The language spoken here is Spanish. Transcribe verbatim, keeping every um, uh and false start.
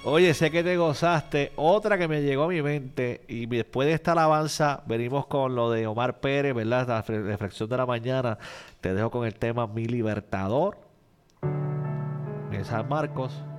Oye, sé que te gozaste. Otra que me llegó a mi mente. Y después de esta alabanza, venimos con lo de Omar Pérez, ¿verdad? La fre- reflexión de la mañana. Te dejo con el tema Mi Libertador, de San Marcos.